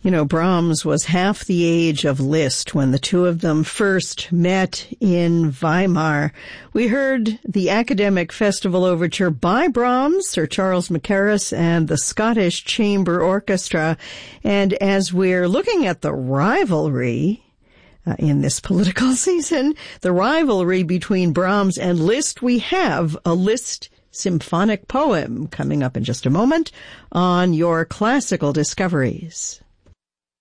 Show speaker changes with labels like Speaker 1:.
Speaker 1: You know, Brahms was half the age of Liszt when the two of them first met in Weimar. We heard the Academic Festival Overture by Brahms, Sir Charles Mackerras, and the Scottish Chamber Orchestra. And as we're looking at the rivalry in this political season, the rivalry between Brahms and Liszt, we have a Liszt symphonic poem coming up in just a moment on your Classical Discoveries.